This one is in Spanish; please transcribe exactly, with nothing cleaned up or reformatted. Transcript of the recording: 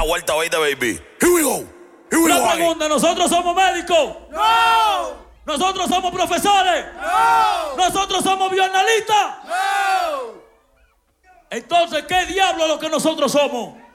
vuelta, oíste, baby. Here we go. Here we La go. pregunta, ¿nosotros somos médicos? No. ¿Nosotros somos profesores? No. ¿Nosotros somos bioanalistas? No. Entonces, ¿qué diablo es lo que nosotros somos?